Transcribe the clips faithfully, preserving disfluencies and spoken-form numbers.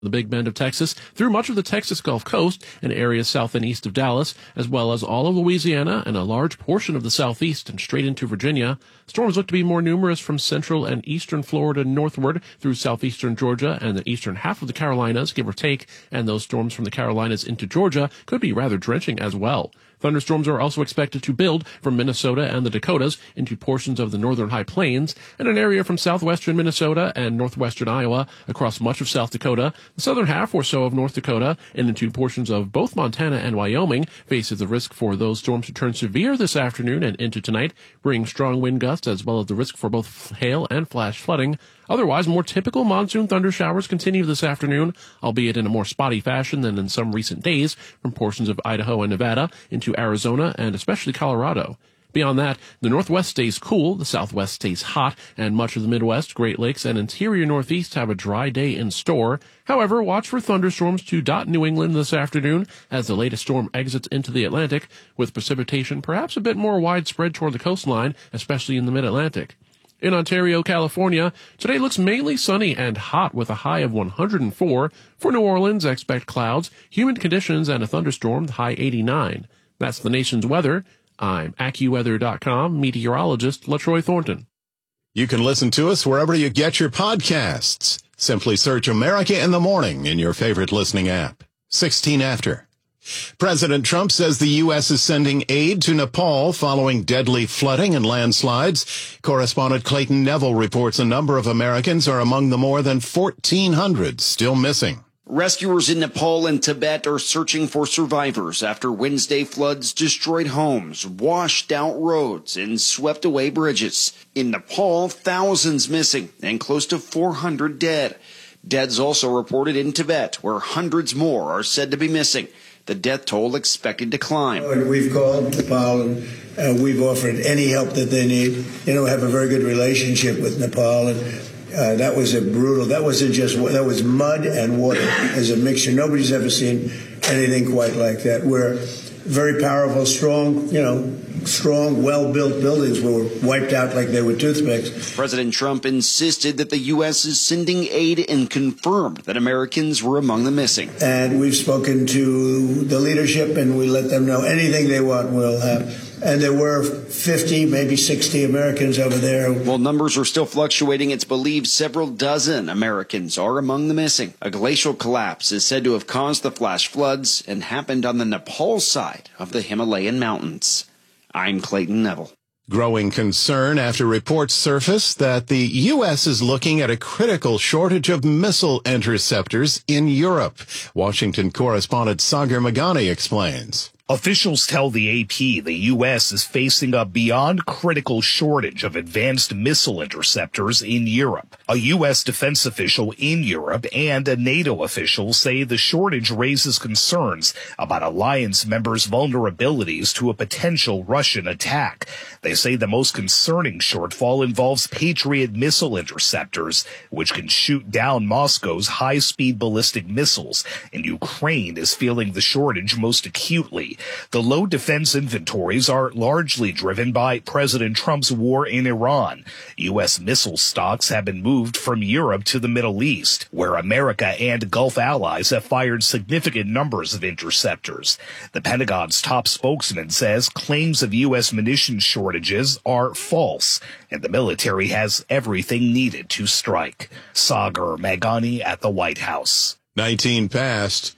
the Big Bend of Texas through much of the Texas Gulf Coast and areas south and east of Dallas, as well as all of Louisiana and a large portion of the southeast and straight into Virginia. Storms look to be more numerous from central and eastern Florida northward through southeastern Georgia and the eastern half of the Carolinas, give or take, and those storms from the Carolinas into Georgia could be rather drenching as well. Thunderstorms are also expected to build from Minnesota and the Dakotas into portions of the northern high plains and an area from southwestern Minnesota and northwestern Iowa across much of South Dakota. The southern half or so of North Dakota and into portions of both Montana and Wyoming faces the risk for those storms to turn severe this afternoon and into tonight, bringing strong wind gusts as well as the risk for both hail and flash flooding. Otherwise, more typical monsoon thunder showers continue this afternoon, albeit in a more spotty fashion than in some recent days, from portions of Idaho and Nevada into Arizona and especially Colorado. Beyond that, the northwest stays cool, the southwest stays hot, and much of the Midwest, Great Lakes, and interior Northeast have a dry day in store. However, watch for thunderstorms to dot New England this afternoon as the latest storm exits into the Atlantic, with precipitation perhaps a bit more widespread toward the coastline, especially in the mid-Atlantic. In Ontario, California, today looks mainly sunny and hot with a high of one hundred four. For New Orleans, expect clouds, humid conditions, and a thunderstorm, the high eighty-nine. That's the nation's weather. I'm AccuWeather dot com meteorologist LaTroy Thornton. You can listen to us wherever you get your podcasts. Simply search America in the Morning in your favorite listening app. sixteen after. President Trump says the U S is sending aid to Nepal following deadly flooding and landslides. Correspondent Clayton Neville reports a number of Americans are among the more than fourteen hundred still missing. Rescuers in Nepal and Tibet are searching for survivors after Wednesday floods destroyed homes, washed out roads, and swept away bridges. In Nepal, thousands missing and close to four hundred dead. Deaths also reported in Tibet, where hundreds more are said to be missing. The death toll expected to climb. And we've called Nepal and uh, we've offered any help that they need. You know, we have a very good relationship with Nepal, and uh, that was a brutal, that wasn't just, that was mud and water as a mixture. Nobody's ever seen anything quite like that. We're very powerful, strong, you know, strong, well-built buildings were wiped out like they were toothpicks. President Trump insisted that the U S is sending aid and confirmed that Americans were among the missing. And we've spoken to the leadership, and we let them know anything they want we'll have. And there were fifty, maybe sixty Americans over there. While numbers are still fluctuating, it's believed several dozen Americans are among the missing. A glacial collapse is said to have caused the flash floods and happened on the Nepal side of the Himalayan mountains. I'm Clayton Neville. Growing concern after reports surfaced that the U S is looking at a critical shortage of missile interceptors in Europe. Washington correspondent Sagar Magani explains. Officials tell the A P the U S is facing a beyond critical shortage of advanced missile interceptors in Europe. A U S defense official in Europe and a NATO official say the shortage raises concerns about alliance members' vulnerabilities to a potential Russian attack. They say the most concerning shortfall involves Patriot missile interceptors, which can shoot down Moscow's high-speed ballistic missiles, and Ukraine is feeling the shortage most acutely. The low defense inventories are largely driven by President Trump's war in Iran. U S missile stocks have been moved from Europe to the Middle East, where America and Gulf allies have fired significant numbers of interceptors. The Pentagon's top spokesman says claims of U S munitions shortages are false, and the military has everything needed to strike. Sagar Magani at the White House. nineteen past.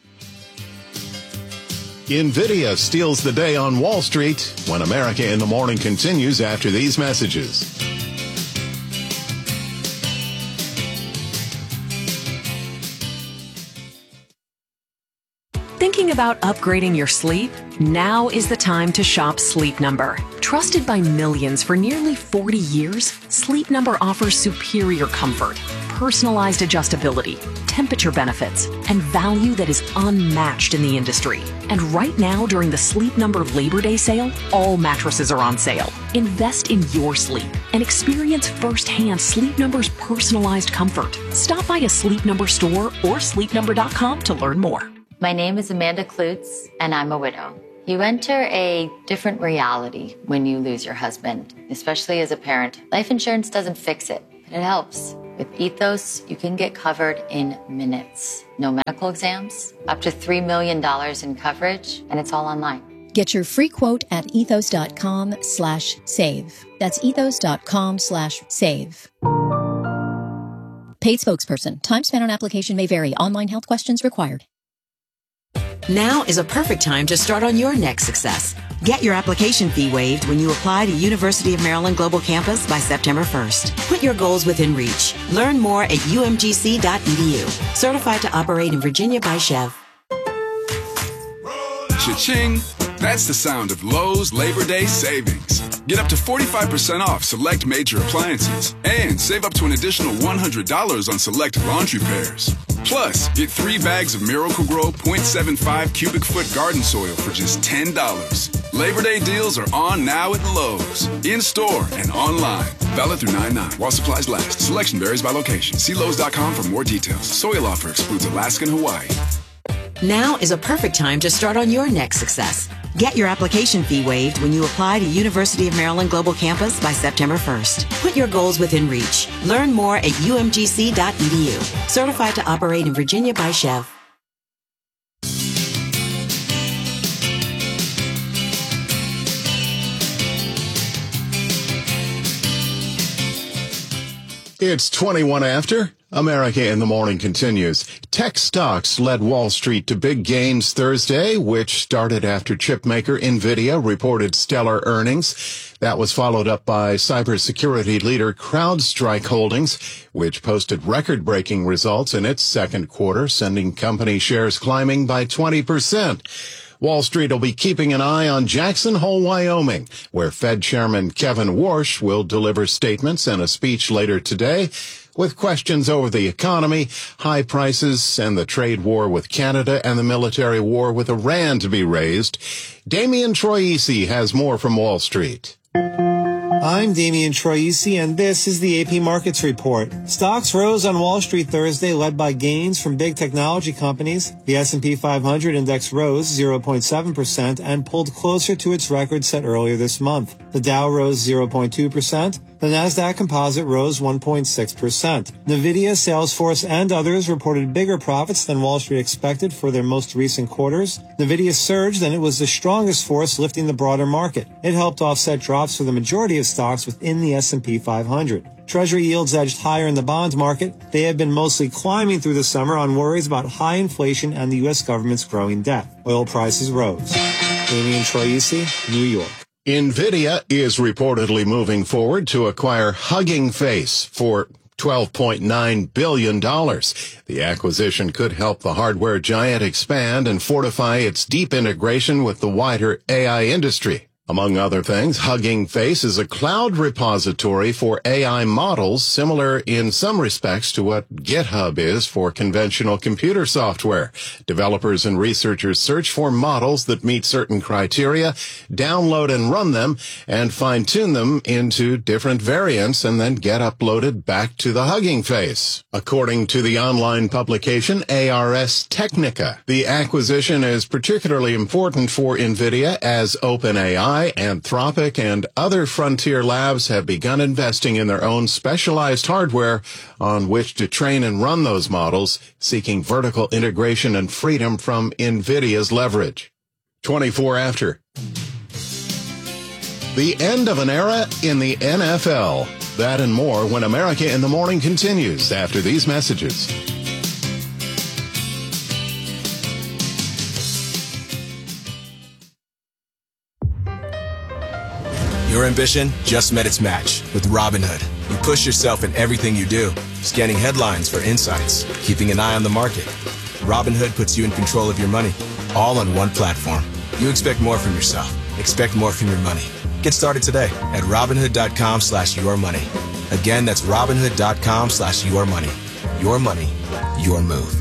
NVIDIA steals the day on Wall Street when America in the Morning continues after these messages. Thinking about upgrading your sleep? Now is the time to shop Sleep Number. Trusted by millions for nearly forty years, Sleep Number offers superior comfort, personalized adjustability, temperature benefits, and value that is unmatched in the industry. And right now, during the Sleep Number Labor Day sale, all mattresses are on sale. Invest in your sleep and experience firsthand Sleep Number's personalized comfort. Stop by a Sleep Number store or sleep number dot com to learn more. My name is Amanda Klutz, and I'm a widow. You enter a different reality when you lose your husband, especially as a parent. Life insurance doesn't fix it, but it helps. With Ethos, you can get covered in minutes. No medical exams, up to three million dollars in coverage, and it's all online. Get your free quote at ethos.com slash save. That's ethos.com slash save. Paid spokesperson. Time spent on application may vary. Online health questions required. Now is a perfect time to start on your next success. Get your application fee waived when you apply to University of Maryland Global Campus by September first. Put your goals within reach. Learn more at u m g c dot e d u. Certified to operate in Virginia by Chev. Cha-ching! That's the sound of Lowe's Labor Day savings. Get up to forty-five percent off select major appliances and save up to an additional one hundred dollars on select laundry pairs. Plus, get three bags of Miracle-Gro point seven five cubic foot garden soil for just ten dollars. Labor Day deals are on now at Lowe's, in-store and online. Valid through nine nine while supplies last. Selection varies by location. See Lowe's dot com for more details. Soil offer excludes Alaska and Hawaii. Now is a perfect time to start on your next success. Get your application fee waived when you apply to University of Maryland Global Campus by September first. Put your goals within reach. Learn more at u m g c dot e d u. Certified to operate in Virginia by Chev. It's twenty-one after. America in the Morning continues. Tech stocks led Wall Street to big gains Thursday, which started after chipmaker NVIDIA reported stellar earnings. That was followed up by cybersecurity leader CrowdStrike Holdings, which posted record-breaking results in its second quarter, sending company shares climbing by twenty percent. Wall Street will be keeping an eye on Jackson Hole, Wyoming, where Fed Chairman Kevin Warsh will deliver statements and a speech later today, with questions over the economy, high prices, and the trade war with Canada and the military war with Iran to be raised. Damian Troisi has more from Wall Street. I'm Damian Troisi, and this is the A P Markets Report. Stocks rose on Wall Street Thursday, led by gains from big technology companies. The S and P five hundred index rose zero point seven percent and pulled closer to its record set earlier this month. The Dow rose zero point two percent. The Nasdaq Composite rose one point six percent. NVIDIA, Salesforce, and others reported bigger profits than Wall Street expected for their most recent quarters. NVIDIA surged, and it was the strongest force lifting the broader market. It helped offset drops for the majority of stocks within the S and P five hundred. Treasury yields edged higher in the bond market. They have been mostly climbing through the summer on worries about high inflation and the U S government's growing debt. Oil prices rose. Damian Troisi, New York. NVIDIA is reportedly moving forward to acquire Hugging Face for twelve point nine billion dollars. The acquisition could help the hardware giant expand and fortify its deep integration with the wider A I industry. Among other things, Hugging Face is a cloud repository for A I models, similar in some respects to what GitHub is for conventional computer software. Developers and researchers search for models that meet certain criteria, download and run them, and fine-tune them into different variants, and then get uploaded back to the Hugging Face. According to the online publication Ars Technica, the acquisition is particularly important for NVIDIA as OpenAI, Anthropic, and other frontier labs have begun investing in their own specialized hardware on which to train and run those models, seeking vertical integration and freedom from NVIDIA's leverage. twenty-four after. The end of an era in the N F L. That and more when America in the Morning continues after these messages. Your ambition just met its match with Robinhood. You push yourself in everything you do, scanning headlines for insights, keeping an eye on the market. Robinhood puts you in control of your money, all on one platform. You expect more from yourself. Expect more from your money. Get started today at Robinhood.com slash your money. Again, that's Robinhood.com slash your money. Your money, your move.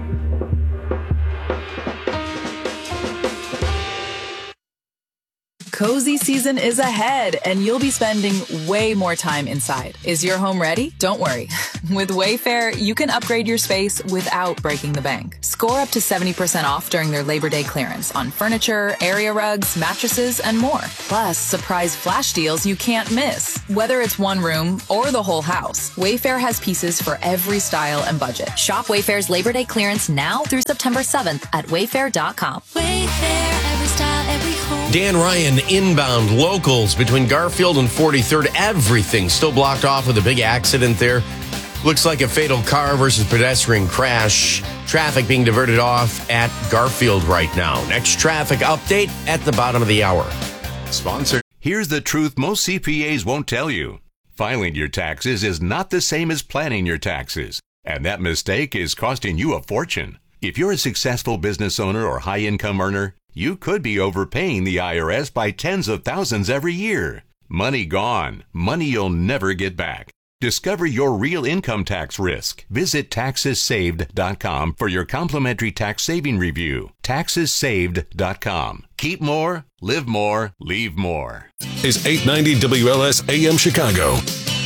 Cozy season is ahead, and you'll be spending way more time inside. Is your home ready? Don't worry. With Wayfair, you can upgrade your space without breaking the bank. Score up to seventy percent off during their Labor Day clearance on furniture, area rugs, mattresses, and more. Plus, surprise flash deals you can't miss. Whether it's one room or the whole house, Wayfair has pieces for every style and budget. Shop Wayfair's Labor Day clearance now through September seventh at wayfair dot com. Wayfair, every style, every home. Dan Ryan, inbound locals between Garfield and forty-third. Everything still blocked off with a big accident there. Looks like a fatal car versus pedestrian crash. Traffic being diverted off at Garfield right now. Next traffic update at the bottom of the hour. Sponsor. Here's the truth most C P As won't tell you. Filing your taxes is not the same as planning your taxes, and that mistake is costing you a fortune. If you're a successful business owner or high-income earner, you could be overpaying the I R S by tens of thousands every year. Money gone. Money you'll never get back. Discover your real income tax risk. Visit taxes saved dot com for your complimentary tax saving review. taxes saved dot com. Keep more, live more, leave more. Is eight ninety W L S A M Chicago.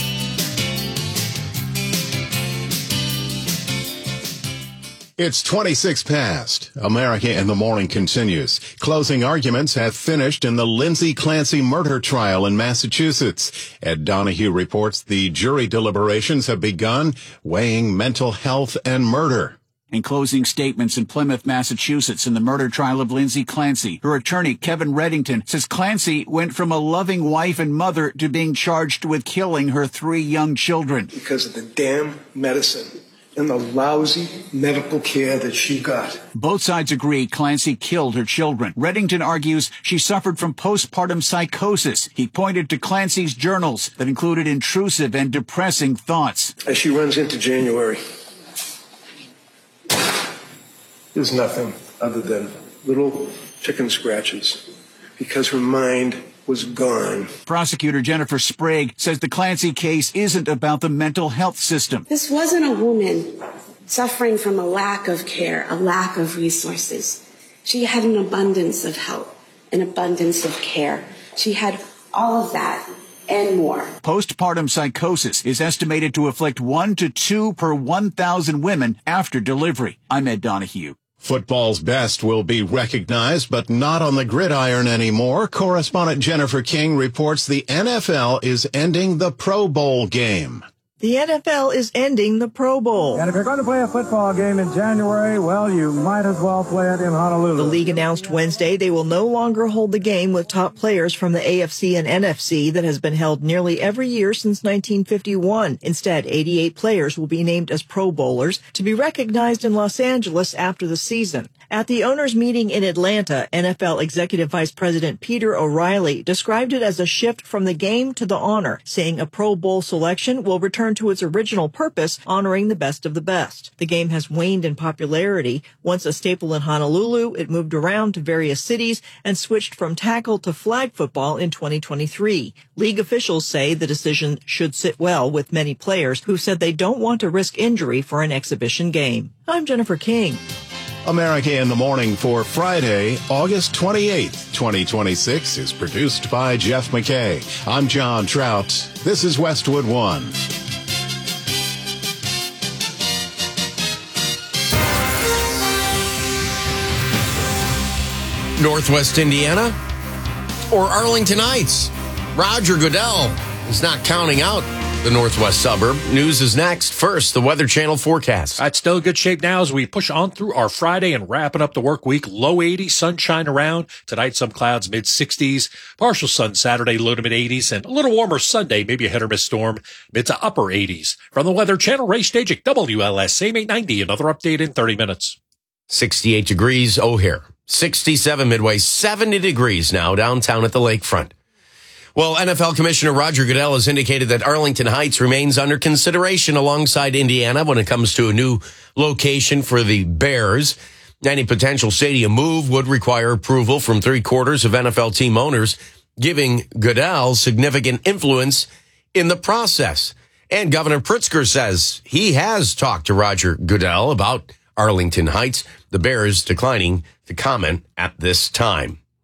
It's twenty-six past. America in the Morning continues. Closing arguments have finished in the Lindsay Clancy murder trial in Massachusetts. Ed Donahue reports the jury deliberations have begun, weighing mental health and murder. In closing statements in Plymouth, Massachusetts, in the murder trial of Lindsay Clancy, her attorney, Kevin Reddington, says Clancy went from a loving wife and mother to being charged with killing her three young children. Because of the damn medicine and the lousy medical care that she got. Both sides agree Clancy killed her children. Reddington argues she suffered from postpartum psychosis. He pointed to Clancy's journals that included intrusive and depressing thoughts. As she runs into January, there's nothing other than little chicken scratches because her mind was gone. Prosecutor Jennifer Sprague says the Clancy case isn't about the mental health system. This wasn't a woman suffering from a lack of care, a lack of resources. She had an abundance of help, an abundance of care. She had all of that and more. Postpartum psychosis is estimated to afflict one to two per one thousand women after delivery. I'm Ed Donahue. Football's best will be recognized, but not on the gridiron anymore. Correspondent Jennifer King reports the N F L is ending the Pro Bowl game. The N F L is ending the Pro Bowl. And if you're going to play a football game in January, well, you might as well play it in Honolulu. The league announced Wednesday they will no longer hold the game with top players from the A F C and N F C that has been held nearly every year since nineteen fifty-one. Instead, eighty-eight players will be named as Pro Bowlers to be recognized in Los Angeles after the season. At the owners' meeting in Atlanta, N F L Executive Vice President Peter O'Reilly described it as a shift from the game to the honor, saying a Pro Bowl selection will return to its original purpose, honoring the best of the best. The game has waned in popularity. Once a staple in Honolulu, it moved around to various cities and switched from tackle to flag football in twenty twenty-three. League officials say the decision should sit well with many players who said they don't want to risk injury for an exhibition game. I'm Jennifer King. America in the Morning for Friday, August twenty-eighth, twenty twenty-six is produced by Jeff McKay. I'm John Trout. This is Westwood One. Northwest Indiana or Arlington Heights? Roger Goodell is not counting out the northwest suburb. News is next. First, the Weather Channel forecast. It's still in good shape now as we push on through our Friday and wrapping up the work week. Low eighties, sunshine around. Tonight, some clouds, mid sixties. Partial sun Saturday, low to mid eighties. And a little warmer Sunday, maybe a hit or miss storm, mid to upper eighties. From the Weather Channel, Ray Stajic, W L S, A M eight ninety. Another update in thirty minutes. sixty-eight degrees O'Hare. sixty-seven Midway. seventy degrees now downtown at the lakefront. Well, N F L Commissioner Roger Goodell has indicated that Arlington Heights remains under consideration alongside Indiana when it comes to a new location for the Bears. Any potential stadium move would require approval from three quarters of N F L team owners, giving Goodell significant influence in the process. And Governor Pritzker says he has talked to Roger Goodell about Arlington Heights, the Bears declining to comment at this time.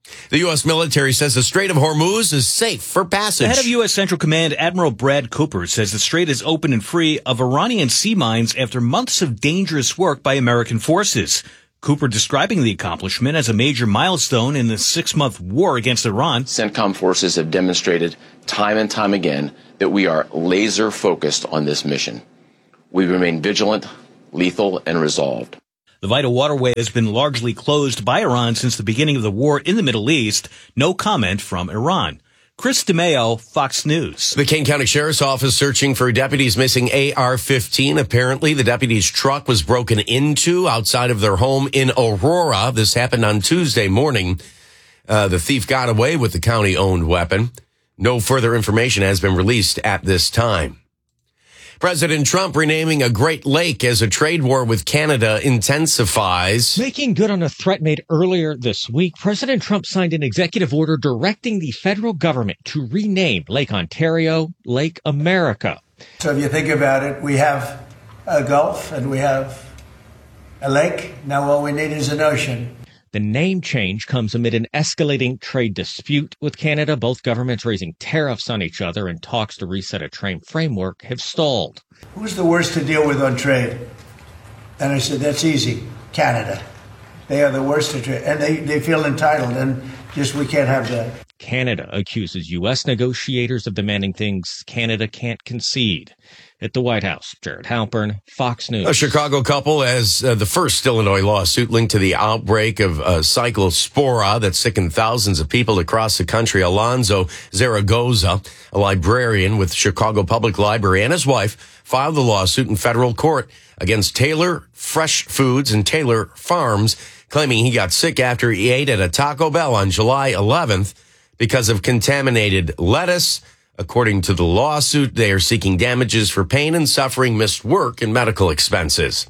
The U S military says the Strait of Hormuz is safe for passage. The head of U S Central Command, Admiral Brad Cooper, says the strait is open and free of Iranian sea mines after months of dangerous work by American forces. Cooper describing the accomplishment as a major milestone in the six-month war against Iran. CENTCOM forces have demonstrated time and time again that we are laser focused on this mission. We remain vigilant, lethal, and resolved. The vital waterway has been largely closed by Iran since the beginning of the war in the Middle East. No comment from Iran. Chris DeMeo, Fox News. The Kane County Sheriff's Office searching for deputies missing A R fifteen. Apparently, the deputy's truck was broken into outside of their home in Aurora. This happened on Tuesday morning. Uh, the thief got away with the county-owned weapon. No further information has been released at this time. President Trump renaming a Great Lake as a trade war with Canada intensifies. Making good on a threat made earlier this week, President Trump signed an executive order directing the federal government to rename Lake Ontario Lake America. So if you think about it, we have a Gulf and we have a lake. Now all we need is an ocean. The name change comes amid an escalating trade dispute with Canada. Both governments raising tariffs on each other, and talks to reset a trade framework have stalled. Who's the worst to deal with on trade? And I said, that's easy. Canada. They are the worst to trade. And they, they feel entitled, and just we can't have that. Canada accuses U S negotiators of demanding things Canada can't concede. At the White House, Jared Halpern, Fox News. A Chicago couple has uh, the first Illinois lawsuit linked to the outbreak of uh, cyclospora that sickened thousands of people across the country. Alonzo Zaragoza, a librarian with Chicago Public Library, and his wife filed the lawsuit in federal court against Taylor Fresh Foods and Taylor Farms, claiming he got sick after he ate at a Taco Bell on July eleventh because of contaminated lettuce. According to the lawsuit, they are seeking damages for pain and suffering, missed work, and medical expenses.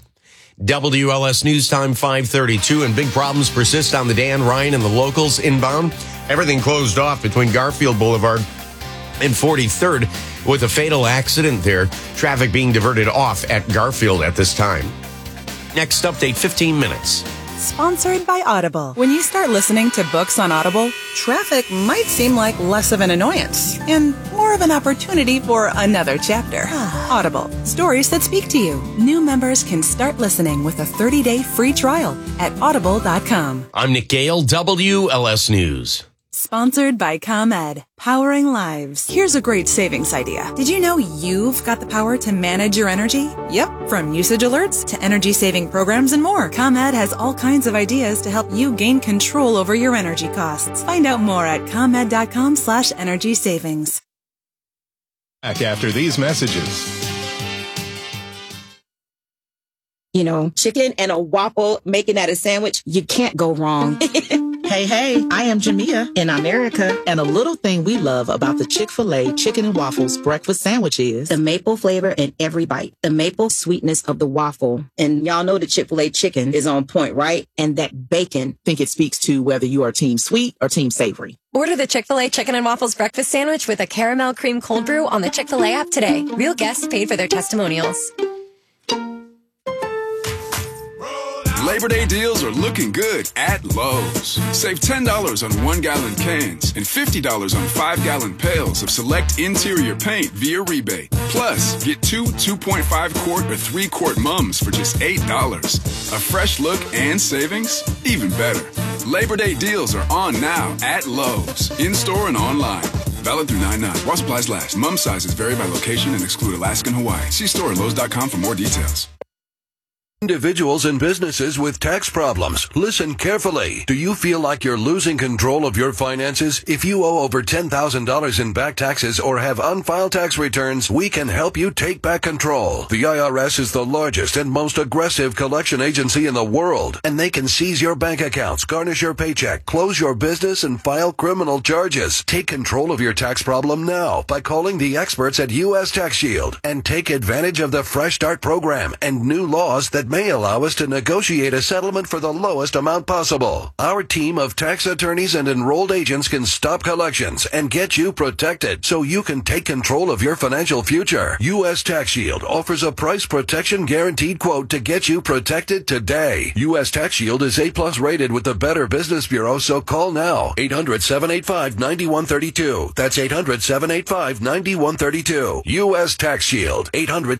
W L S News Time five thirty-two, and big problems persist on the Dan Ryan and the locals inbound. Everything closed off between Garfield Boulevard and forty-third with a fatal accident there. Traffic being diverted off at Garfield at this time. Next update, fifteen minutes. Sponsored by Audible. When you start listening to books on Audible, traffic might seem like less of an annoyance and more of an opportunity for another chapter. Audible, stories that speak to you. New members can start listening with a thirty-day free trial at audible dot com. I'm Nick Gale, W L S News. Sponsored by ComEd, powering lives. Here's a great savings idea. Did you know you've got the power to manage your energy? Yep, from usage alerts to energy-saving programs and more. ComEd has all kinds of ideas to help you gain control over your energy costs. Find out more at comed dot com slash energy savings. Back after these messages. You know, chicken and a waffle, making that a sandwich, you can't go wrong. Hey, hey, I am Jamia in America, and a little thing we love about the Chick-fil-A Chicken and Waffles breakfast sandwich is the maple flavor in every bite, the maple sweetness of the waffle. And y'all know the Chick-fil-A chicken is on point, right? And that bacon. I think it speaks to whether you are team sweet or team savory. Order the Chick-fil-A Chicken and Waffles breakfast sandwich with a caramel cream cold brew on the Chick-fil-A app today. Real guests paid for their testimonials. Labor Day deals are looking good at Lowe's. Save ten dollars on one-gallon cans and fifty dollars on five-gallon pails of select interior paint via rebate. Plus, get two two point five quart or three quart mums for just eight dollars. A fresh look and savings? Even better. Labor Day deals are on now at Lowe's, in-store and online. Valid through nine nine. While supplies last. Mum sizes vary by location and exclude Alaska and Hawaii. See store at lowes dot com for more details. Individuals and businesses with tax problems, listen carefully. Do you feel like you're losing control of your finances? If you owe over ten thousand dollars in back taxes or have unfiled tax returns, we can help you take back control. The I R S is the largest and most aggressive collection agency in the world, and they can seize your bank accounts, garnish your paycheck, close your business, and file criminal charges. Take control of your tax problem now by calling the experts at U S Tax Shield and take advantage of the Fresh Start program and new laws that may allow us to negotiate a settlement for the lowest amount possible. Our team of tax attorneys and enrolled agents can stop collections and get you protected so you can take control of your financial future. U S Tax Shield offers a price protection guaranteed quote to get you protected today. U S Tax Shield is A plus rated with the Better Business Bureau, so call now. eight hundred, seven eight five, nine one three two. That's eight hundred, seven eight five, nine one three two. U S Tax Shield. eight hundred,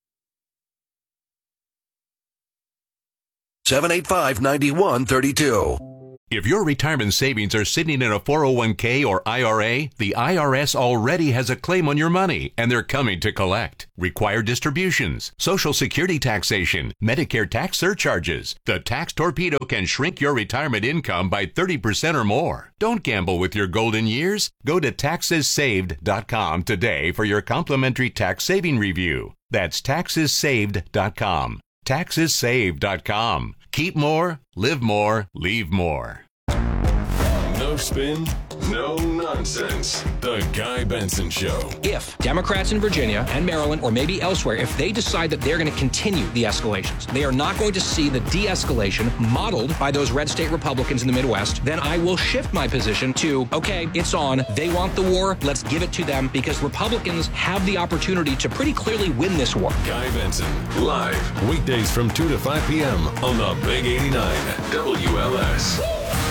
seven eight five, nine one three two. If your retirement savings are sitting in a four oh one k or I R A, the I R S already has a claim on your money, and they're coming to collect. Required distributions, Social Security taxation, Medicare tax surcharges. The Tax Torpedo can shrink your retirement income by thirty percent or more. Don't gamble with your golden years. Go to taxes saved dot com today for your complimentary tax saving review. That's taxes saved dot com. taxes saved dot com. Keep more, live more, leave more. No spin, no nonsense. The Guy Benson Show. If Democrats in Virginia and Maryland, or maybe elsewhere, if they decide that they're going to continue the escalations, they are not going to see the de-escalation modeled by those red state Republicans in the Midwest, then I will shift my position to, okay, it's on. They want the war. Let's give it to them, because Republicans have the opportunity to pretty clearly win this war. Guy Benson, live, weekdays from two to five p.m. on the Big eighty-nine W L S.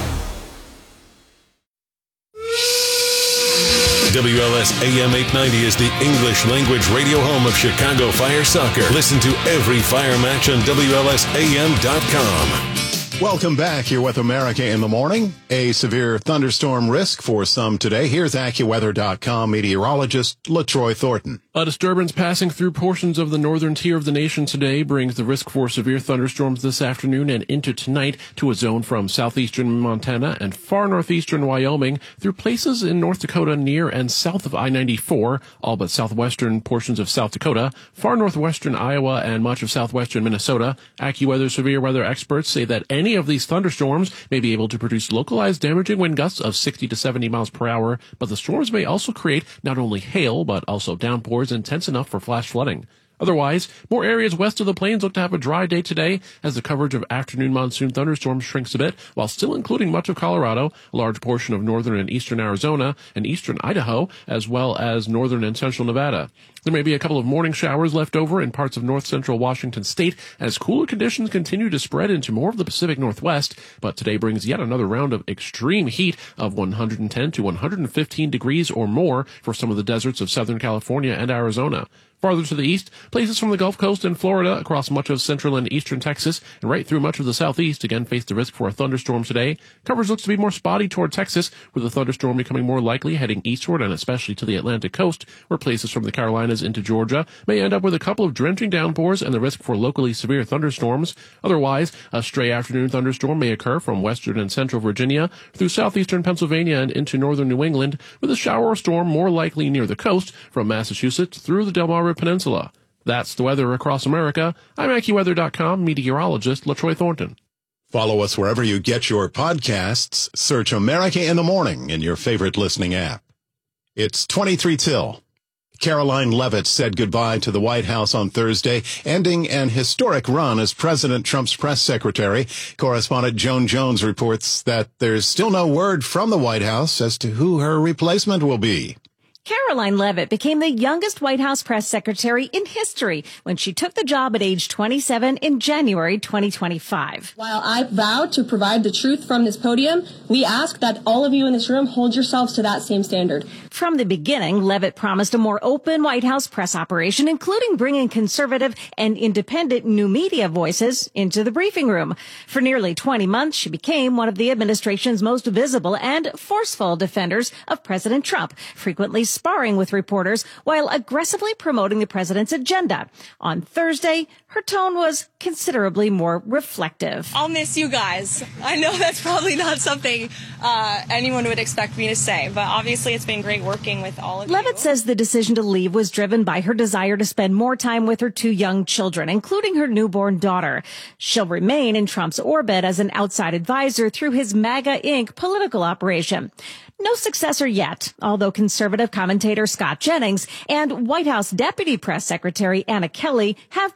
W L S A M eight ninety is the English language radio home of Chicago Fire Soccer. Listen to every Fire match on W L S A M dot com. Welcome back. You're with America in the Morning. A severe thunderstorm risk for some today. Here's AccuWeather dot com meteorologist LaTroy Thornton. A disturbance passing through portions of the northern tier of the nation today brings the risk for severe thunderstorms this afternoon and into tonight to a zone from southeastern Montana and far northeastern Wyoming through places in North Dakota near and south of I ninety-four, all but southwestern portions of South Dakota, far northwestern Iowa, and much of southwestern Minnesota. AccuWeather severe weather experts say that any of these thunderstorms may be able to produce localized damaging wind gusts of sixty to seventy miles per hour, but the storms may also create not only hail, but also downpours intense enough for flash flooding. Otherwise, more areas west of the plains look to have a dry day today as the coverage of afternoon monsoon thunderstorms shrinks a bit, while still including much of Colorado, a large portion of northern and eastern Arizona, and eastern Idaho, as well as northern and central Nevada. There may be a couple of morning showers left over in parts of north-central Washington state as cooler conditions continue to spread into more of the Pacific Northwest, but today brings yet another round of extreme heat of one hundred ten to one hundred fifteen degrees or more for some of the deserts of Southern California and Arizona. Farther to the east, places from the Gulf Coast and Florida across much of central and eastern Texas and right through much of the southeast again face the risk for a thunderstorm today. Coverage looks to be more spotty toward Texas, with a thunderstorm becoming more likely heading eastward and especially to the Atlantic coast, where places from the Carolinas into Georgia may end up with a couple of drenching downpours and the risk for locally severe thunderstorms. Otherwise, a stray afternoon thunderstorm may occur from western and central Virginia through southeastern Pennsylvania and into northern New England, with a shower or storm more likely near the coast from Massachusetts through the Delmarva Peninsula. That's the weather across America. I'm AccuWeather dot com meteorologist LaTroy Thornton. Follow us wherever you get your podcasts. Search America in the Morning in your favorite listening app. It's twenty-three till. Caroline Leavitt said goodbye to the White House on Thursday, ending an historic run as President Trump's press secretary. Correspondent Joan Jones reports that there's still no word from the White House as to who her replacement will be. Caroline Leavitt became the youngest White House press secretary in history when she took the job at age twenty-seven in January twenty twenty-five. While I vow to provide the truth from this podium, we ask that all of you in this room hold yourselves to that same standard. From the beginning, Leavitt promised a more open White House press operation, including bringing conservative and independent new media voices into the briefing room. For nearly twenty months, she became one of the administration's most visible and forceful defenders of President Trump, frequently sparring with reporters while aggressively promoting the president's agenda. On Thursday, her tone was considerably more reflective. I'll miss you guys. I know that's probably not something uh, anyone would expect me to say, but obviously it's been great working with all of you. Leavitt says the decision to leave was driven by her desire to spend more time with her two young children, including her newborn daughter. She'll remain in Trump's orbit as an outside advisor through his MAGA Incorporated political operation. No successor yet, although conservative commentator Scott Jennings and White House Deputy Press Secretary Anna Kelly have been mentioned.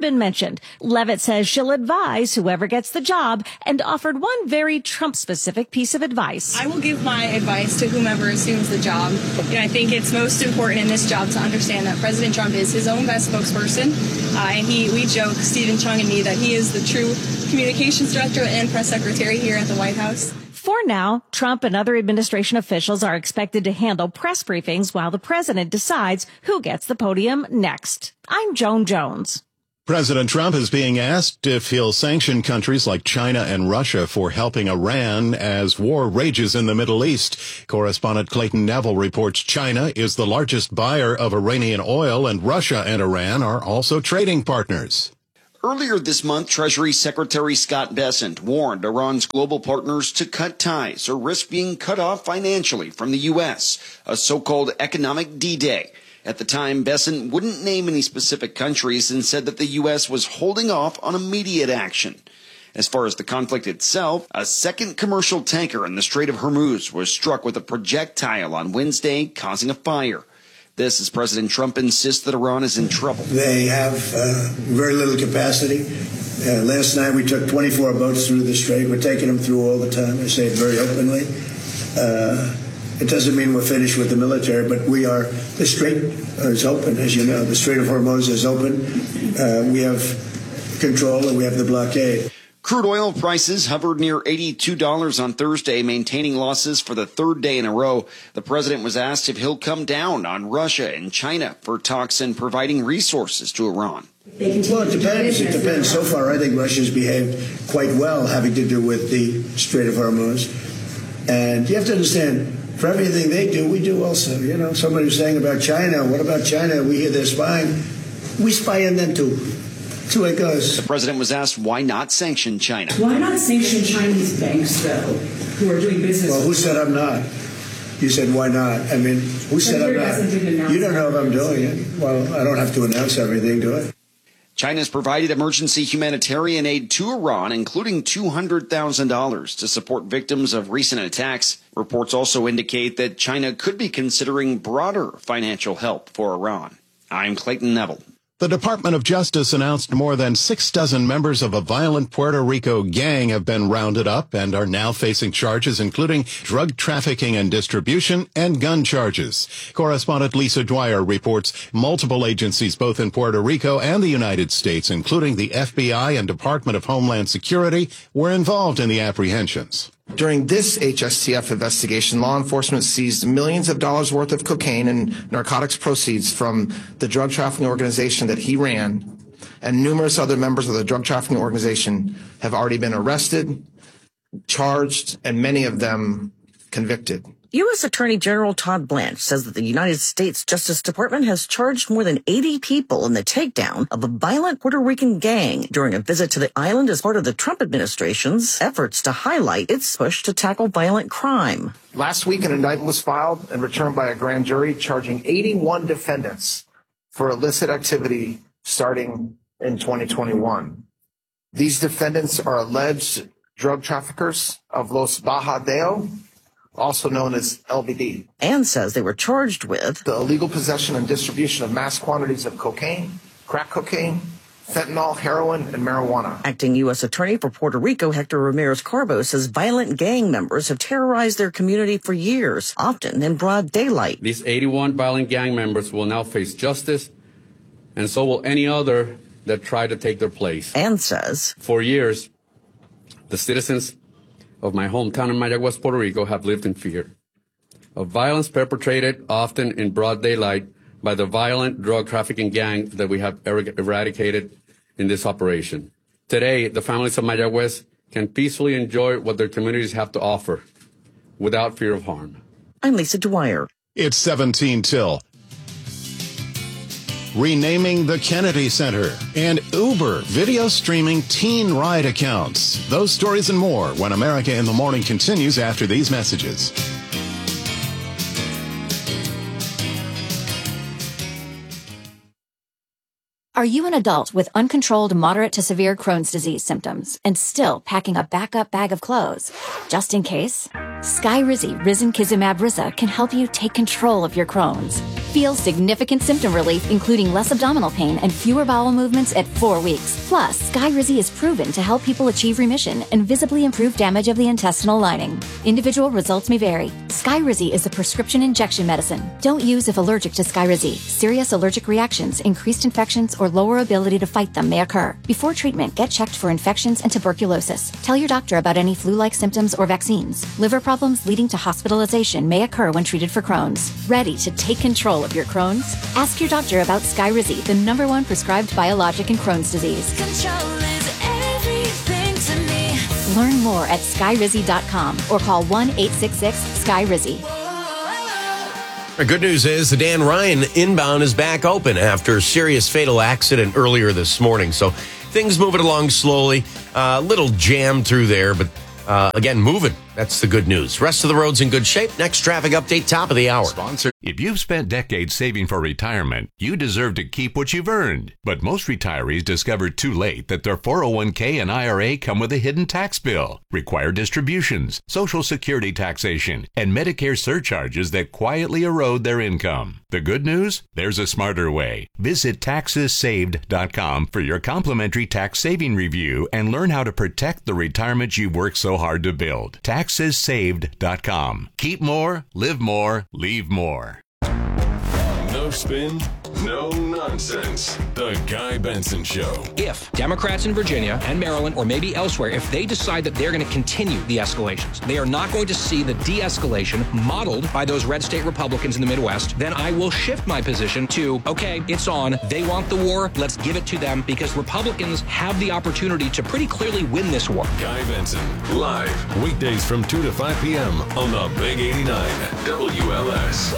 president. Levitt says she'll advise whoever gets the job and offered one very Trump-specific piece of advice. I will give my advice to whomever assumes the job. You know, I think it's most important in this job to understand that President Trump is his own best spokesperson. Uh, and he, we joke, Stephen Chung and me, that he is the true communications director and press secretary here at the White House. For now, Trump and other administration officials are expected to handle press briefings while the president decides who gets the podium next. I'm Joan Jones. President Trump is being asked if he'll sanction countries like China and Russia for helping Iran as war rages in the Middle East. Correspondent Clayton Neville reports China is the largest buyer of Iranian oil, and Russia and Iran are also trading partners. Earlier this month, Treasury Secretary Scott Bessent warned Iran's global partners to cut ties or risk being cut off financially from the U S, a so-called economic D-Day. At the time, Bessent wouldn't name any specific countries and said that the U S was holding off on immediate action. As far as the conflict itself, a second commercial tanker in the Strait of Hormuz was struck with a projectile on Wednesday, causing a fire. This as President Trump insists that Iran is in trouble. They have uh, very little capacity. Uh, last night we took twenty-four boats through the strait. We're taking them through all the time. I say it very openly. Uh, it doesn't mean we're finished with the military, but we are. The strait is open, as you know. The Strait of Hormuz is open. Uh, we have control and we have the blockade. Crude oil prices hovered near eighty-two dollars on Thursday, maintaining losses for the third day in a row. The president was asked if he'll come down on Russia and China for talks and providing resources to Iran. Well, it depends. It depends. So far, I think Russia's behaved quite well, having to do with the Strait of Hormuz. And you have to understand, for everything they do, we do also. You know, somebody was saying about China, what about China? We hear they're spying. We spy on them too. That's the way it goes. The president was asked why not sanction China. Why not sanction Chinese banks, though, who are doing business? Well, who said I'm not? You said why not? I mean, who said I'm not? You don't know if I'm doing it. Well, I don't have to announce everything, do I? China's provided emergency humanitarian aid to Iran, including two hundred thousand dollars to support victims of recent attacks. Reports also indicate that China could be considering broader financial help for Iran. I'm Clayton Neville. The Department of Justice announced more than six dozen members of a violent Puerto Rico gang have been rounded up and are now facing charges including drug trafficking and distribution and gun charges. Correspondent Lisa Dwyer reports multiple agencies both in Puerto Rico and the United States, including the F B I and Department of Homeland Security, were involved in the apprehensions. During this H S T F investigation, law enforcement seized millions of dollars worth of cocaine and narcotics proceeds from the drug trafficking organization that he ran, and numerous other members of the drug trafficking organization have already been arrested, charged, and many of them convicted. U S Attorney General Todd Blanche says that the United States Justice Department has charged more than eighty people in the takedown of a violent Puerto Rican gang during a visit to the island as part of the Trump administration's efforts to highlight its push to tackle violent crime. Last week, an indictment was filed and returned by a grand jury charging eighty-one defendants for illicit activity starting in twenty twenty-one. These defendants are alleged drug traffickers of Los Bajadeo, also known as L B D. And says they were charged with the illegal possession and distribution of mass quantities of cocaine, crack cocaine, fentanyl, heroin, and marijuana. Acting U S Attorney for Puerto Rico, Hector Ramirez-Carbo, says violent gang members have terrorized their community for years, often in broad daylight. These eighty-one violent gang members will now face justice, and so will any other that try to take their place. And says, for years, the citizens of my hometown in Mayagüez, Puerto Rico, have lived in fear of violence perpetrated often in broad daylight by the violent drug trafficking gang that we have er- eradicated in this operation. Today, the families of Mayagüez can peacefully enjoy what their communities have to offer without fear of harm. I'm Lisa Dwyer. It's seventeen till. Renaming the Kennedy Center, and Uber video streaming teen ride accounts. Those stories and more when America in the Morning continues after these messages. Are you an adult with uncontrolled moderate to severe Crohn's disease symptoms and still packing a backup bag of clothes? Just in case, Skyrizi Risankizumab Riza can help you take control of your Crohn's. Feel significant symptom relief, including less abdominal pain and fewer bowel movements at four weeks. Plus, Skyrizi is proven to help people achieve remission and visibly improve damage of the intestinal lining. Individual results may vary. Skyrizi is a prescription injection medicine. Don't use if allergic to Skyrizi. Serious allergic reactions, increased infections, or lower ability to fight them may occur. Before treatment, get checked for infections and tuberculosis. Tell your doctor about any flu-like symptoms or vaccines. Liver problems leading to hospitalization may occur when treated for Crohn's. Ready to take control of your Crohn's? Ask your doctor about Skyrizi, the number one prescribed biologic in Crohn's disease. Control is everything to me. Learn more at skyrizi dot com or call one eight six six sky rizi. The good news is the Dan Ryan inbound is back open after a serious fatal accident earlier this morning. So things moving along slowly, a uh, little jam through there, but uh, again, moving. That's the good news. Rest of the road's in good shape. Next traffic update, top of the hour. Sponsor. If you've spent decades saving for retirement, you deserve to keep what you've earned. But most retirees discover too late that their four oh one k and I R A come with a hidden tax bill, required distributions, Social Security taxation, and Medicare surcharges that quietly erode their income. The good news? There's a smarter way. Visit taxes saved dot com for your complimentary tax saving review and learn how to protect the retirement you've worked so hard to build. taxes saved dot com. Keep more, live more, leave more. No spin, no nonsense. The Guy Benson Show. If Democrats in Virginia and Maryland, or maybe elsewhere, if they decide that they're going to continue the escalations, they are not going to see the de-escalation modeled by those red state Republicans in the Midwest, then I will shift my position to, okay, it's on. They want the war. Let's give it to them, because Republicans have the opportunity to pretty clearly win this war. Guy Benson, live, weekdays from two to five p.m. on the Big eighty-nine W L S.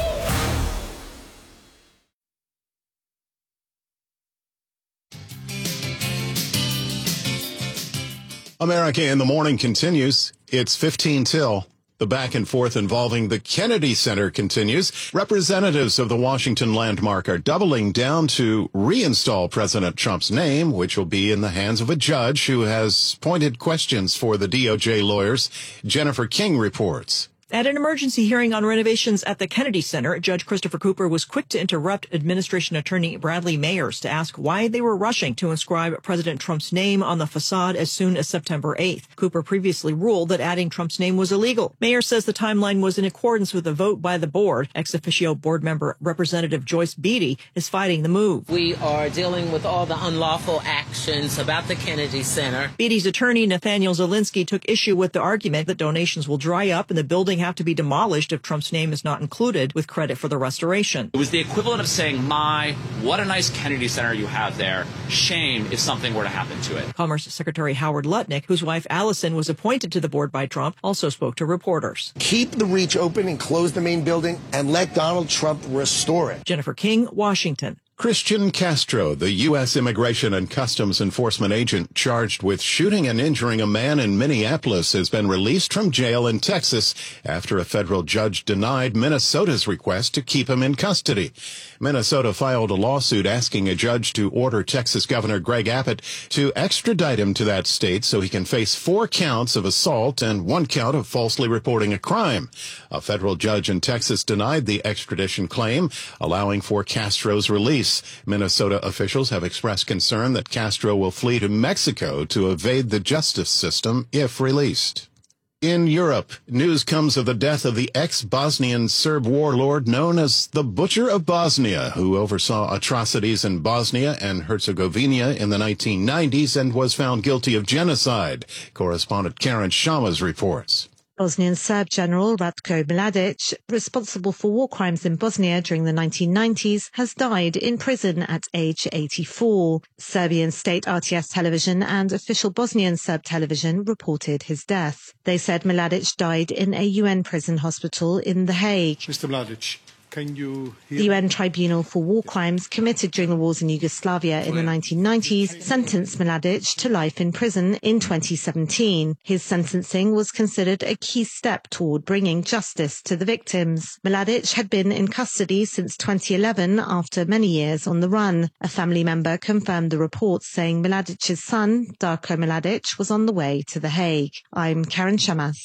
America in the Morning continues. It's fifteen till. The back and forth involving the Kennedy Center continues. Representatives of the Washington landmark are doubling down to reinstall President Trump's name, which will be in the hands of a judge who has pointed questions for the D O J lawyers. Jennifer King reports. At an emergency hearing on renovations at the Kennedy Center, Judge Christopher Cooper was quick to interrupt Administration Attorney Bradley Mayers to ask why they were rushing to inscribe President Trump's name on the facade as soon as September eighth. Cooper previously ruled that adding Trump's name was illegal. Mayers says the timeline was in accordance with a vote by the board. Ex officio board member Representative Joyce Beatty is fighting the move. We are dealing with all the unlawful actions about the Kennedy Center. Beatty's attorney, Nathaniel Zielinski, took issue with the argument that donations will dry up and the building have to be demolished if Trump's name is not included with credit for the restoration. It was the equivalent of saying, my, what a nice Kennedy Center you have there. Shame if something were to happen to it. Commerce Secretary Howard Lutnick, whose wife Allison was appointed to the board by Trump, also spoke to reporters. Keep the reach open and close the main building and let Donald Trump restore it. Jennifer King, Washington. Christian Castro, the U S Immigration and Customs Enforcement agent charged with shooting and injuring a man in Minneapolis, has been released from jail in Texas after a federal judge denied Minnesota's request to keep him in custody. Minnesota filed a lawsuit asking a judge to order Texas Governor Greg Abbott to extradite him to that state so he can face four counts of assault and one count of falsely reporting a crime. A federal judge in Texas denied the extradition claim, allowing for Castro's release. Minnesota officials have expressed concern that Castro will flee to Mexico to evade the justice system if released. In Europe, news comes of the death of the ex-Bosnian Serb warlord known as the Butcher of Bosnia, who oversaw atrocities in Bosnia and Herzegovina in the nineteen nineties and was found guilty of genocide. Correspondent Karen Shamas reports. Bosnian Serb General Ratko Mladic, responsible for war crimes in Bosnia during the nineteen nineties, has died in prison at age eighty-four. Serbian state R T S television and official Bosnian Serb television reported his death. They said Mladic died in a U N prison hospital in The Hague. Mister Mladic, can you hear The U N Tribunal for War Crimes committed during the wars in Yugoslavia in the nineteen nineties sentenced Mladic to life in prison in twenty seventeen. His sentencing was considered a key step toward bringing justice to the victims. Mladic had been in custody since twenty eleven after many years on the run. A family member confirmed the reports, saying Mladic's son, Darko Mladic, was on the way to The Hague. I'm Karen Shamas.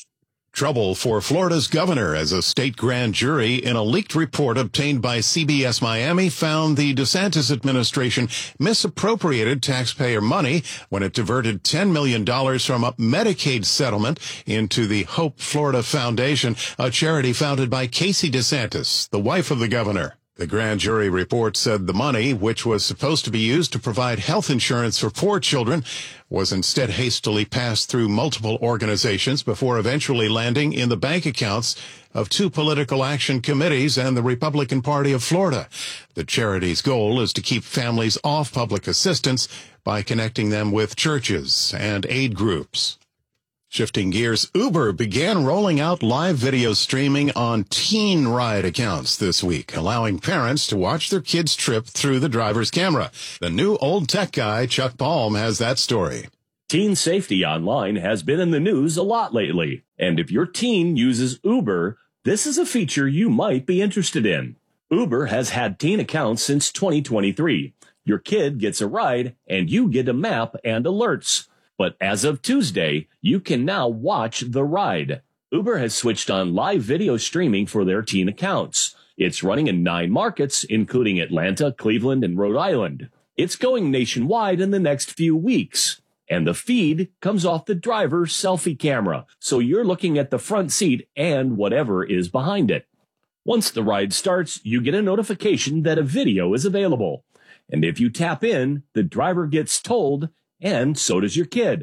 Trouble for Florida's governor as a state grand jury in a leaked report obtained by C B S Miami found the DeSantis administration misappropriated taxpayer money when it diverted ten million dollars from a Medicaid settlement into the Hope Florida Foundation, a charity founded by Casey DeSantis, the wife of the governor. The grand jury report said the money, which was supposed to be used to provide health insurance for poor children, was instead hastily passed through multiple organizations before eventually landing in the bank accounts of two political action committees and the Republican Party of Florida. The charity's goal is to keep families off public assistance by connecting them with churches and aid groups. Shifting gears, Uber began rolling out live video streaming on teen ride accounts this week, allowing parents to watch their kids' trip through the driver's camera. The new old tech guy, Chuck Palm, has that story. Teen safety online has been in the news a lot lately. And if your teen uses Uber, this is a feature you might be interested in. Uber has had teen accounts since twenty twenty-three. Your kid gets a ride, and you get a map and alerts. But as of Tuesday, you can now watch the ride. Uber has switched on live video streaming for their teen accounts. It's running in nine markets, including Atlanta, Cleveland, and Rhode Island. It's going nationwide in the next few weeks. And the feed comes off the driver's selfie camera, so you're looking at the front seat and whatever is behind it. Once the ride starts, you get a notification that a video is available. And if you tap in, the driver gets told, and so does your kid.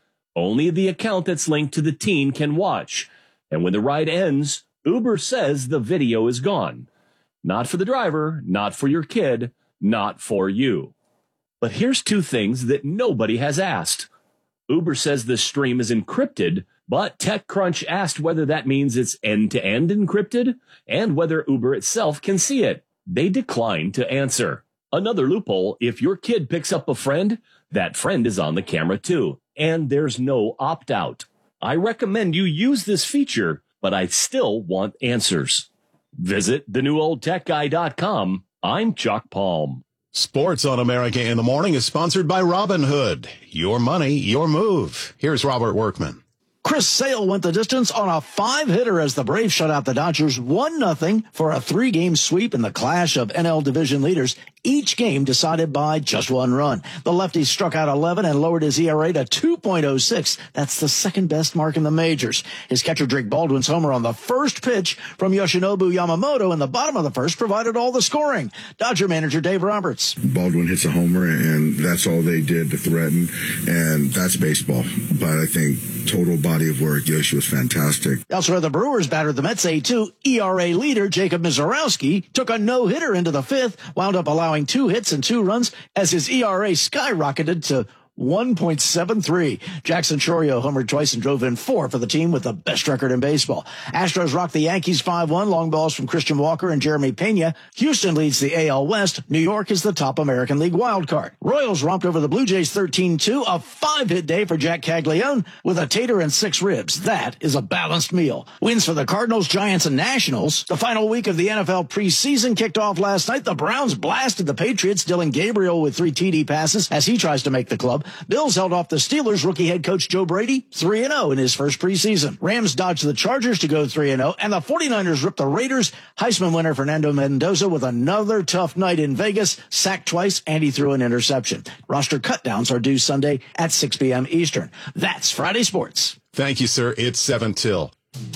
Only the account that's linked to the teen can watch. And when the ride ends, Uber says the video is gone. Not for the driver, not for your kid, not for you. But here's two things that nobody has asked. Uber says the stream is encrypted, but TechCrunch asked whether that means it's end-to-end encrypted and whether Uber itself can see it. They declined to answer. Another loophole, if your kid picks up a friend, that friend is on the camera too, and there's no opt-out. I recommend you use this feature, but I still want answers. Visit the new old tech guy dot com. I'm Chuck Palm. Sports on America in the Morning is sponsored by Robinhood. Your money, your move. Here's Robert Workman. Chris Sale went the distance on a five-hitter as the Braves shut out the Dodgers one nothing for a three-game sweep in the clash of N L division leaders, each game decided by just one run. The lefty struck out eleven and lowered his E R A to two point oh six. That's the second-best mark in the majors. His catcher Drake Baldwin's homer on the first pitch from Yoshinobu Yamamoto in the bottom of the first provided all the scoring. Dodger manager Dave Roberts. Baldwin hits a homer, and that's all they did to threaten, and that's baseball. But I think total body of work, Yoshi was fantastic. Elsewhere, the Brewers battered the Mets eight two. E R A leader Jacob Mizorowski took a no-hitter into the fifth, wound up allowing two hits and two runs as his E R A skyrocketed to one point seven three. Jackson Chorio homered twice and drove in four for the team with the best record in baseball. Astros rocked the Yankees five one. Long balls from Christian Walker and Jeremy Pena. Houston leads the A L West. New York is the top American League wildcard. Royals romped over the Blue Jays thirteen two. A five-hit day for Jack Caglione with a tater and six ribs. That is a balanced meal. Wins for the Cardinals, Giants, and Nationals. The final week of the N F L preseason kicked off last night. The Browns blasted the Patriots. Dylan Gabriel with three T D passes as he tries to make the club. Bills held off the Steelers. Rookie head coach Joe Brady, three and oh in his first preseason. Rams dodged the Chargers to go three and oh, and the 49ers ripped the Raiders. Heisman winner Fernando Mendoza with another tough night in Vegas, sacked twice, and he threw an interception. Roster cutdowns are due Sunday at six p.m. Eastern. That's Friday Sports. Thank you, sir. It's seven till.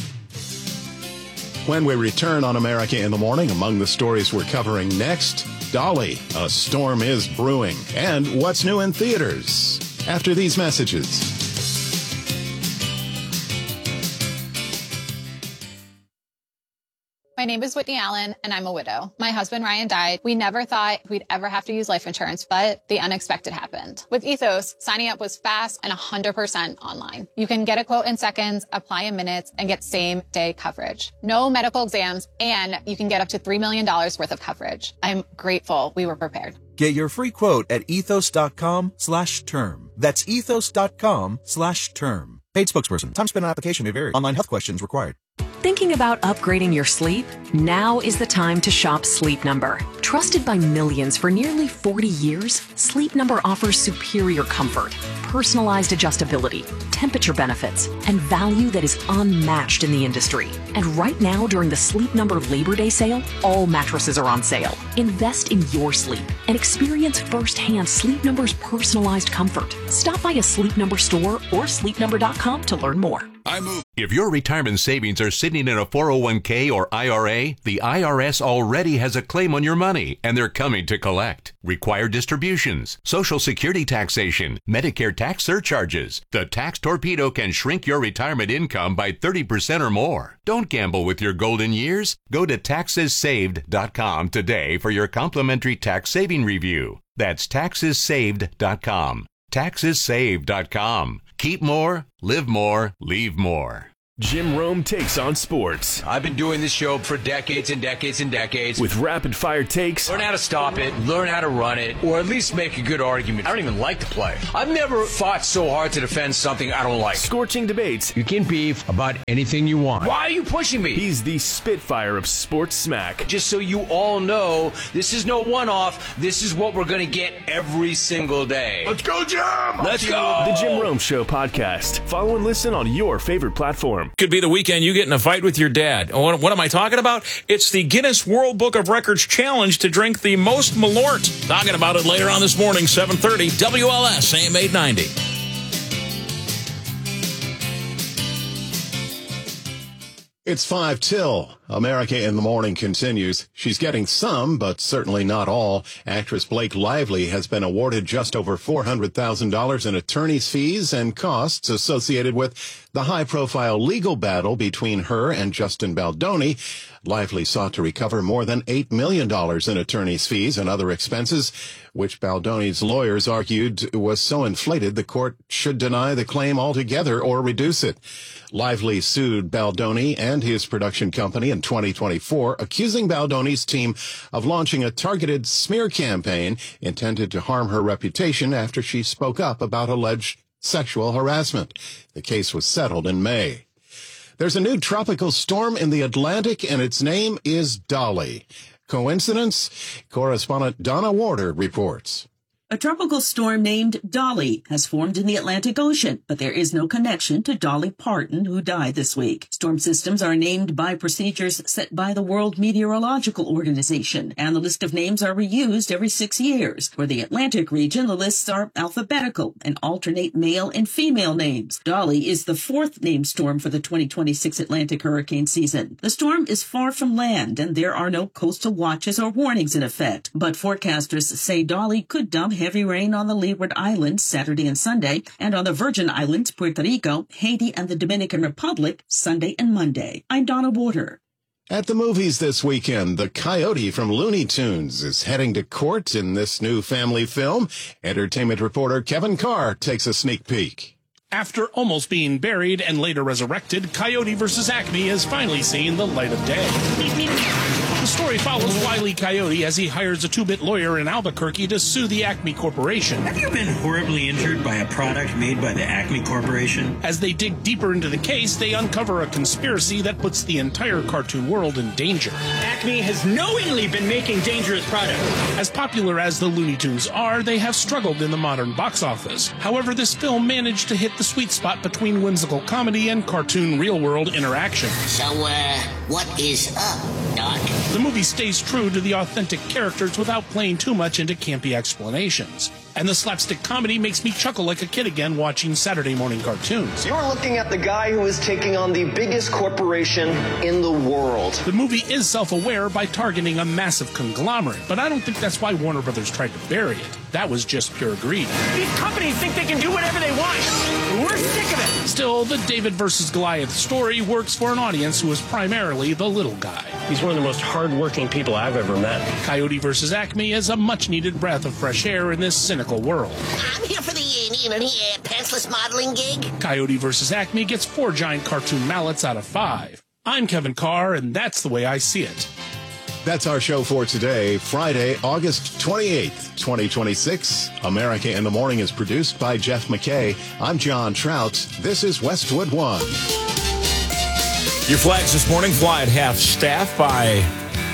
When we return on America in the Morning, among the stories we're covering next, Dolly, a storm is brewing, and what's new in theaters. After these messages. My name is Whitney Allen, and I'm a widow. My husband, Ryan, died. We never thought we'd ever have to use life insurance, but the unexpected happened. With Ethos, signing up was fast and one hundred percent online. You can get a quote in seconds, apply in minutes, and get same-day coverage. No medical exams, and you can get up to three million dollars worth of coverage. I'm grateful we were prepared. Get your free quote at ethos.com slash term. That's ethos.com slash term. Paid spokesperson. Time spent on application may vary. Online health questions required. Thinking about upgrading your sleep? Now is the time to shop Sleep Number. Trusted by millions for nearly forty years, Sleep Number offers superior comfort, personalized adjustability, temperature benefits, and value that is unmatched in the industry. And right now, during the Sleep Number Labor Day sale, all mattresses are on sale. Invest in your sleep and experience firsthand Sleep Number's personalized comfort. Stop by a Sleep Number store or sleep number dot com to learn more. I move. If your retirement savings are sitting in a four oh one k or I R A, the I R S already has a claim on your money, and they're coming to collect. Required distributions, Social Security taxation, Medicare tax surcharges. The Tax Torpedo can shrink your retirement income by thirty percent or more. Don't gamble with your golden years. Go to taxes saved dot com today for your complimentary tax saving review. That's taxes saved dot com. taxes saved dot com. Keep more, live more, leave more. Jim Rome takes on sports. I've been doing this show for decades and decades and decades. With rapid-fire takes. Learn how to stop it, learn how to run it, or at least make a good argument. I don't even like to play. I've never fought so hard to defend something I don't like. Scorching debates. You can beef about anything you want. Why are you pushing me? He's the Spitfire of sports smack. Just so you all know, this is no one-off. This is what we're going to get every single day. Let's go, Jim! Let's go! The Jim Rome Show podcast. Follow and listen on your favorite platform. Could be the weekend you get in a fight with your dad. What, what am I talking about? It's the Guinness World Book of Records challenge to drink the most Malort. Talking about it later on this morning, seven thirty, W L S, A M eight ninety. It's five till. America in the Morning continues. She's getting some, but certainly not all. Actress Blake Lively has been awarded just over four hundred thousand dollars in attorney's fees and costs associated with the high-profile legal battle between her and Justin Baldoni. Lively sought to recover more than eight million dollars in attorney's fees and other expenses, which Baldoni's lawyers argued was so inflated the court should deny the claim altogether or reduce it. Lively sued Baldoni and his production company in twenty twenty-four, accusing Baldoni's team of launching a targeted smear campaign intended to harm her reputation after she spoke up about alleged sexual harassment. The case was settled in May. There's a new tropical storm in the Atlantic, and its name is Dolly. Coincidence? Correspondent Donna Warder reports. A tropical storm named Dolly has formed in the Atlantic Ocean, but there is no connection to Dolly Parton, who died this week. Storm systems are named by procedures set by the World Meteorological Organization, and the list of names are reused every six years. For the Atlantic region, the lists are alphabetical and alternate male and female names. Dolly is the fourth named storm for the twenty twenty-six Atlantic hurricane season. The storm is far from land, and there are no coastal watches or warnings in effect, but forecasters say Dolly could dump heavy rain on the Leeward Islands Saturday and Sunday, and on the Virgin Islands, Puerto Rico, Haiti, and the Dominican Republic Sunday and Monday. I'm Donna Warder. At the movies this weekend, the Coyote from Looney Tunes is heading to court in this new family film. Entertainment reporter Kevin Carr takes a sneak peek. After almost being buried and later resurrected, Coyote versus Acme has finally seen the light of day. The story follows Wile E. Coyote as he hires a two-bit lawyer in Albuquerque to sue the Acme Corporation. Have you been horribly injured by a product made by the Acme Corporation? As they dig deeper into the case, they uncover a conspiracy that puts the entire cartoon world in danger. Acme has knowingly been making dangerous products. As popular as the Looney Tunes are, they have struggled in the modern box office. However, this film managed to hit the sweet spot between whimsical comedy and cartoon real-world interaction. So, uh, what is up, Doc? The movie stays true to the authentic characters without playing too much into campy explanations. And the slapstick comedy makes me chuckle like a kid again watching Saturday morning cartoons. You're looking at the guy who is taking on the biggest corporation in the world. The movie is self-aware by targeting a massive conglomerate, but I don't think that's why Warner Brothers tried to bury it. That was just pure greed. These companies think they can do whatever they want. We're sick of it. Still, the David versus Goliath story works for an audience who is primarily the little guy. He's one of the most hard-working people I've ever met. Coyote versus Acme is a much-needed breath of fresh air in this cynical world. I'm here for the, you know, uh, pantsless modeling gig. Coyote versus Acme gets four giant cartoon mallets out of five. I'm Kevin Carr, and that's the way I see it. That's our show for today, Friday, August twenty-eighth, twenty twenty-six. America in the Morning is produced by Jeff McKay. I'm John Trout. This is Westwood One. Your flags this morning fly at half staff by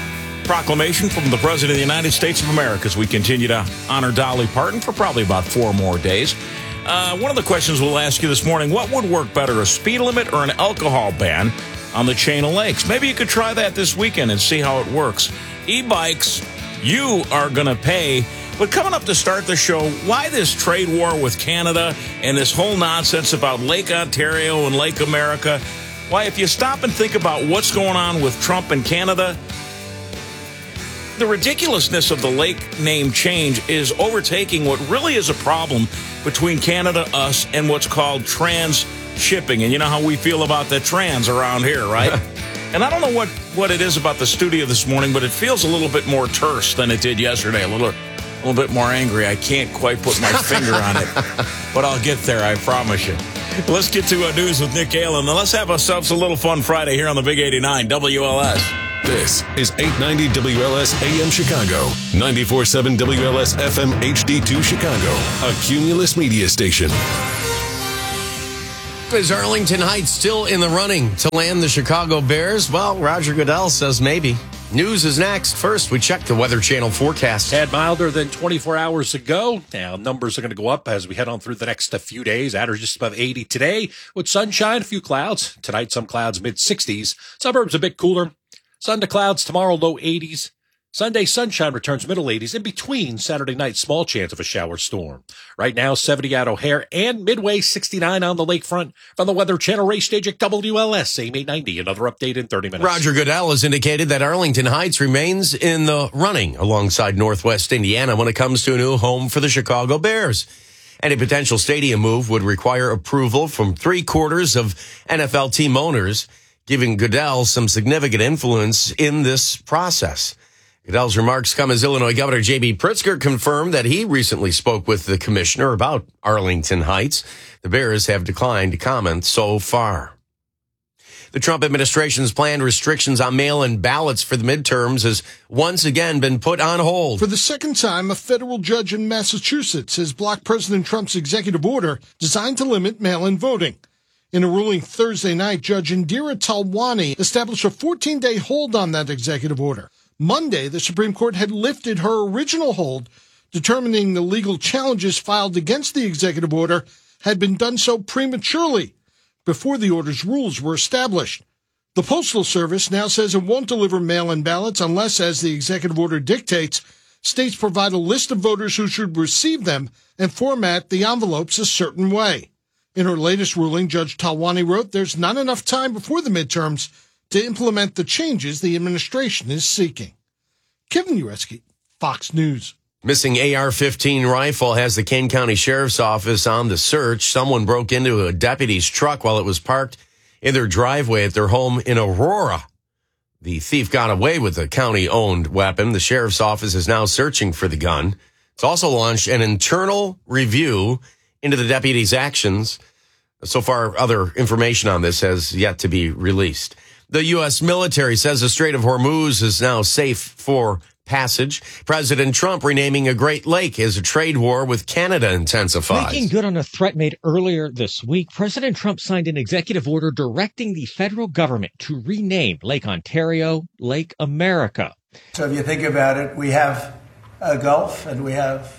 proclamation from the President of the United States of America as we continue to honor Dolly Parton for probably about four more days. Uh, one of the questions we'll ask you this morning, what would work better, a speed limit or an alcohol ban on the chain of lakes? Maybe you could try that this weekend and see how it works. E-bikes, you are going to pay. But coming up to start the show, why this trade war with Canada and this whole nonsense about Lake Ontario and Lake America? Why, if you stop and think about what's going on with Trump and Canada, the ridiculousness of the lake name change is overtaking what really is a problem between Canada, us, and what's called transshipping. And you know how we feel about the trans around here, right? And I don't know what, what it is about the studio this morning, but it feels a little bit more terse than it did yesterday. A little, a little bit more angry. I can't quite put my finger on it, but I'll get there, I promise you. Let's get to uh, news with Nick Galen, and let's have ourselves a little fun Friday here on the Big eighty-nine W L S. This is eight ninety W L S A M Chicago, ninety-four point seven W L S F M H D two Chicago, a Cumulus media station. Is Arlington Heights still in the running to land the Chicago Bears? Well, Roger Goodell says maybe. News is next. First, we check the Weather Channel forecast. Had milder than twenty-four hours ago. Now, numbers are going to go up as we head on through the next few days. At or just above eighty today with sunshine, a few clouds. Tonight, some clouds, mid sixties. Suburbs a bit cooler. Sun to clouds tomorrow, low eighties. Sunday, sunshine returns middle eighties. In between, Saturday night, small chance of a shower storm. Right now, seventy at O'Hare and Midway, sixty-nine on the lakefront. From the Weather Channel race stage at W L S, A M eight ninety. Another update in thirty minutes. Roger Goodell has indicated that Arlington Heights remains in the running alongside Northwest Indiana when it comes to a new home for the Chicago Bears. Any potential stadium move would require approval from three quarters of N F L team owners, giving Goodell some significant influence in this process. Goodell's remarks come as Illinois Governor J B Pritzker confirmed that he recently spoke with the commissioner about Arlington Heights. The Bears have declined to comment so far. The Trump administration's planned restrictions on mail-in ballots for the midterms has once again been put on hold. For the second time, a federal judge in Massachusetts has blocked President Trump's executive order designed to limit mail-in voting. In a ruling Thursday night, Judge Indira Talwani established a fourteen-day hold on that executive order. Monday, the Supreme Court had lifted her original hold, determining the legal challenges filed against the executive order had been done so prematurely, before the order's rules were established. The Postal Service now says it won't deliver mail-in ballots unless, as the executive order dictates, states provide a list of voters who should receive them and format the envelopes a certain way. In her latest ruling, Judge Talwani wrote there's not enough time before the midterms to implement the changes the administration is seeking. Kevin Ureski, Fox News. Missing A R fifteen rifle has the Kane County Sheriff's Office on the search. Someone broke into a deputy's truck while it was parked in their driveway at their home in Aurora. The thief got away with a county-owned weapon. The Sheriff's Office is now searching for the gun. It's also launched an internal review into the deputy's actions. So far, other information on this has yet to be released. The U S military says the Strait of Hormuz is now safe for passage. President Trump renaming a Great Lake as a trade war with Canada intensifies. Making good on a threat made earlier this week, President Trump signed an executive order directing the federal government to rename Lake Ontario Lake America. So if you think about it, we have a Gulf and we have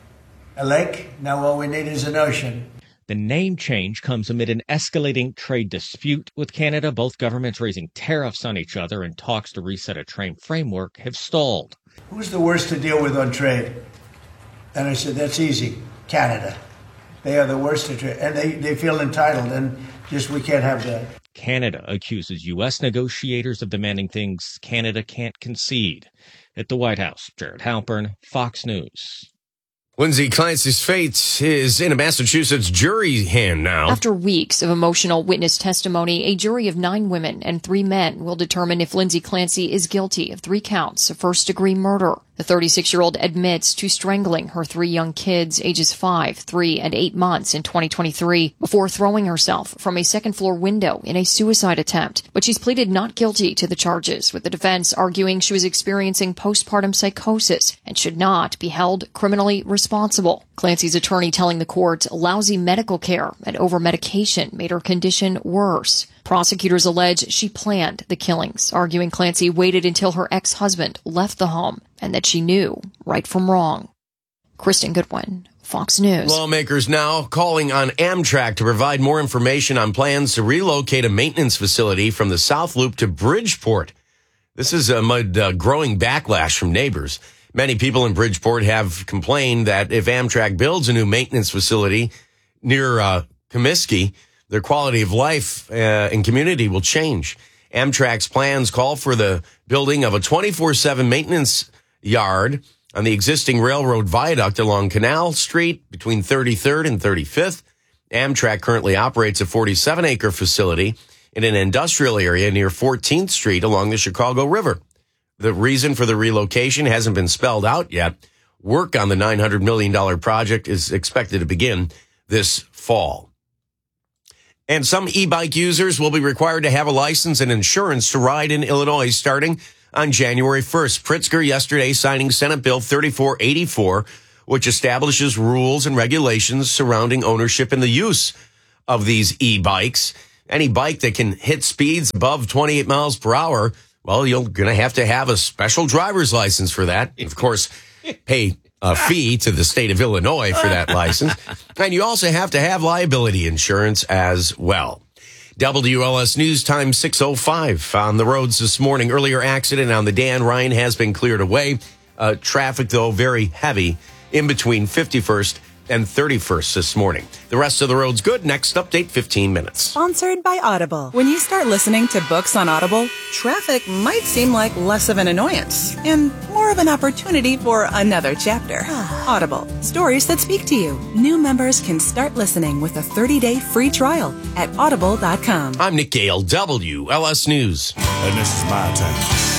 a lake. Now all we need is an ocean. The name change comes amid an escalating trade dispute with Canada. Both governments raising tariffs on each other, and talks to reset a trade framework have stalled. Who's the worst to deal with on trade? And I said, that's easy. Canada. They are the worst to trade. And they, they feel entitled, and just we can't have that. Canada accuses U S negotiators of demanding things Canada can't concede. At the White House, Jared Halpern, Fox News. Lindsay Clancy's fate is in a Massachusetts jury hand now. After weeks of emotional witness testimony, a jury of nine women and three men will determine if Lindsay Clancy is guilty of three counts of first-degree murder. The thirty-six-year-old admits to strangling her three young kids, ages five, three, and eight months in twenty twenty-three, before throwing herself from a second-floor window in a suicide attempt. But she's pleaded not guilty to the charges, with the defense arguing she was experiencing postpartum psychosis and should not be held criminally responsible. Clancy's attorney telling the court lousy medical care and over-medication made her condition worse. Prosecutors allege she planned the killings, arguing Clancy waited until her ex-husband left the home and that she knew right from wrong. Kristen Goodwin, Fox News. Lawmakers now calling on Amtrak to provide more information on plans to relocate a maintenance facility from the South Loop to Bridgeport. This is amid uh, growing backlash from neighbors. Many people in Bridgeport have complained that if Amtrak builds a new maintenance facility near uh, Comiskey, their quality of life uh, and community will change. Amtrak's plans call for the building of a twenty-four seven maintenance yard on the existing railroad viaduct along Canal Street between thirty-third and thirty-fifth. Amtrak currently operates a forty-seven acre facility in an industrial area near fourteenth Street along the Chicago River. The reason for the relocation hasn't been spelled out yet. Work on the nine hundred million dollars project is expected to begin this fall. And some e-bike users will be required to have a license and insurance to ride in Illinois starting on January first. Pritzker yesterday signing Senate Bill thirty-four eighty-four, which establishes rules and regulations surrounding ownership and the use of these e-bikes. Any bike that can hit speeds above twenty-eight miles per hour, well, you're going to have to have a special driver's license for that. Of course, pay a fee to the state of Illinois for that license. And you also have to have liability insurance as well. W L S News time six oh five on the roads this morning. Earlier accident on the Dan Ryan has been cleared away. Uh, traffic, though, very heavy in between fifty-first and thirty-first this morning. The rest of the road's good. Next update, fifteen minutes. Sponsored by Audible. When you start listening to books on Audible, traffic might seem like less of an annoyance and more of an opportunity for another chapter. Audible. Stories that speak to you. New members can start listening with a thirty day free trial at audible dot com. I'm Nick Gale, W L S News. And this is my time.